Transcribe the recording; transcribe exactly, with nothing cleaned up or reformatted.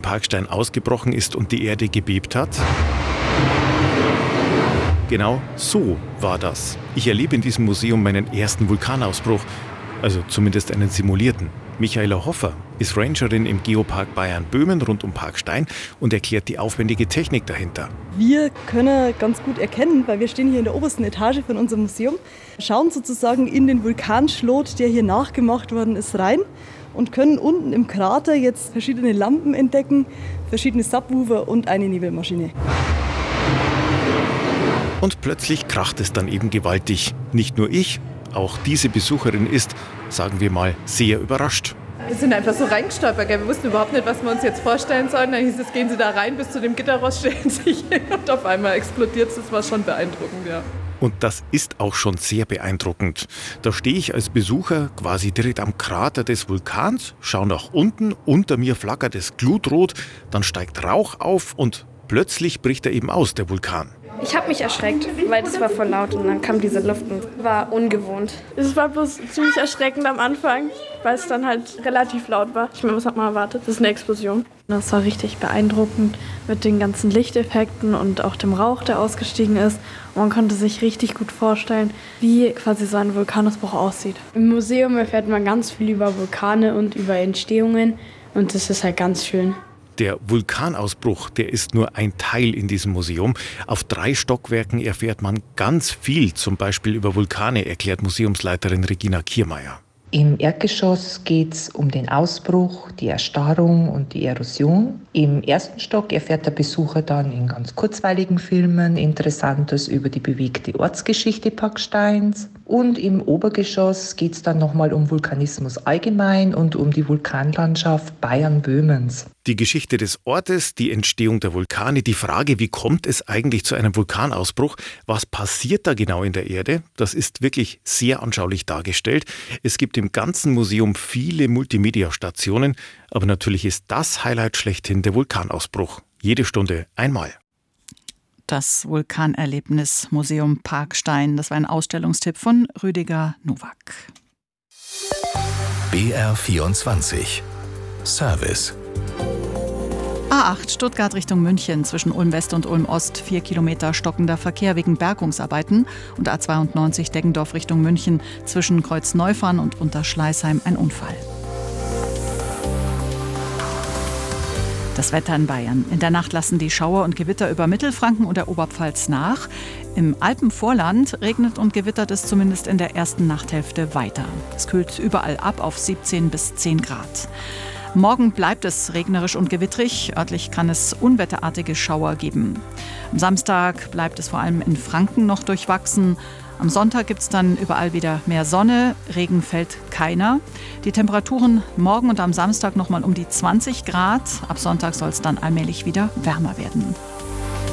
Parkstein ausgebrochen ist und die Erde gebebt hat? Genau so war das. Ich erlebe in diesem Museum meinen ersten Vulkanausbruch, also zumindest einen simulierten. Michaela Hoffer ist Rangerin im Geopark Bayern-Böhmen rund um Parkstein und erklärt die aufwendige Technik dahinter. Wir können ganz gut erkennen, weil wir stehen hier in der obersten Etage von unserem Museum, schauen sozusagen in den Vulkanschlot, der hier nachgemacht worden ist, rein und können unten im Krater jetzt verschiedene Lampen entdecken, verschiedene Subwoofer und eine Nebelmaschine. Und plötzlich kracht es dann eben gewaltig. Nicht nur ich, auch diese Besucherin ist, sagen wir mal, sehr überrascht. Wir sind einfach so reingestolpert, gell? Wir wussten überhaupt nicht, was wir uns jetzt vorstellen sollen. Dann hieß es, gehen Sie da rein, bis zu dem Gitterrost stellen sich hin und auf einmal explodiert es. Das war schon beeindruckend, ja. Und das ist auch schon sehr beeindruckend. Da stehe ich als Besucher quasi direkt am Krater des Vulkans, schaue nach unten, unter mir flackert es glutrot, dann steigt Rauch auf und plötzlich bricht er eben aus, der Vulkan. Ich habe mich erschreckt, weil das war voll laut und dann kam diese Luft und war ungewohnt. Es war bloß ziemlich erschreckend am Anfang, weil es dann halt relativ laut war. Ich meine, was hat man erwartet? Das ist eine Explosion. Das war richtig beeindruckend mit den ganzen Lichteffekten und auch dem Rauch, der ausgestiegen ist. Und man konnte sich richtig gut vorstellen, wie quasi so ein Vulkanausbruch aussieht. Im Museum erfährt man ganz viel über Vulkane und über Entstehungen und das ist halt ganz schön. Der Vulkanausbruch, der ist nur ein Teil in diesem Museum. Auf drei Stockwerken erfährt man ganz viel, zum Beispiel über Vulkane, erklärt Museumsleiterin Regina Kiermeier. Im Erdgeschoss geht es um den Ausbruch, die Erstarrung und die Erosion. Im ersten Stock erfährt der Besucher dann in ganz kurzweiligen Filmen Interessantes über die bewegte Ortsgeschichte Parksteins. Und im Obergeschoss geht es dann nochmal um Vulkanismus allgemein und um die Vulkanlandschaft Bayern-Böhmens. Die Geschichte des Ortes, die Entstehung der Vulkane, die Frage, wie kommt es eigentlich zu einem Vulkanausbruch? Was passiert da genau in der Erde? Das ist wirklich sehr anschaulich dargestellt. Es gibt im ganzen Museum viele Multimedia-Stationen, aber natürlich ist das Highlight schlechthin der Vulkanausbruch. Jede Stunde einmal. Das Vulkanerlebnis Museum Parkstein, das war ein Ausstellungstipp von Rüdiger Nowak. B R vierundzwanzig Service. A acht Stuttgart Richtung München zwischen Ulm West und Ulm Ost, vier Kilometer stockender Verkehr wegen Bergungsarbeiten. Und A zweiundneunzig Deggendorf Richtung München zwischen Kreuz-Neufahrn und Unterschleißheim ein Unfall. Das Wetter in Bayern. In der Nacht lassen die Schauer und Gewitter über Mittelfranken und der Oberpfalz nach. Im Alpenvorland regnet und gewittert es zumindest in der ersten Nachthälfte weiter. Es kühlt überall ab auf siebzehn bis zehn Grad. Morgen bleibt es regnerisch und gewittrig. Örtlich kann es unwetterartige Schauer geben. Am Samstag bleibt es vor allem in Franken noch durchwachsen. Am Sonntag gibt es dann überall wieder mehr Sonne, Regen fällt keiner. Die Temperaturen morgen und am Samstag nochmal um die zwanzig Grad. Ab Sonntag soll es dann allmählich wieder wärmer werden.